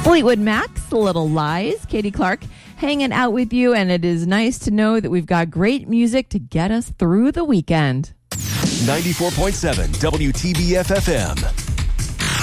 Fleetwood Mac's Little Lies. Katie Clark hanging out with you, and it is nice to know that we've got great music to get us through the weekend. 94.7 WTBF FM.